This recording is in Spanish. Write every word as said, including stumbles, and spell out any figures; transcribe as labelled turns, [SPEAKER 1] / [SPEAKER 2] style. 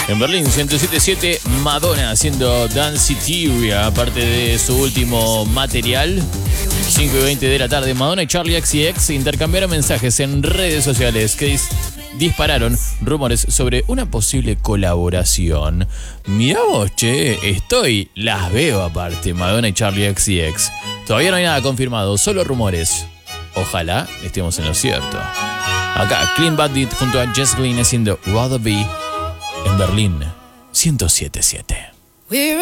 [SPEAKER 1] En Berlín, ciento siete punto siete, Madonna haciendo Danceteria, aparte de su último material. cinco y veinte de la tarde, Madonna y Charli X C X intercambiaron mensajes en redes sociales que dis- dispararon rumores sobre una posible colaboración. Mirá vos, che, estoy, las veo aparte, Madonna y Charli X C X. Todavía no hay nada confirmado, solo rumores. Ojalá estemos en lo cierto. Acá, Clean Bandit junto a Jess Glynne haciendo Rather Be en Berlín, ciento siete punto siete.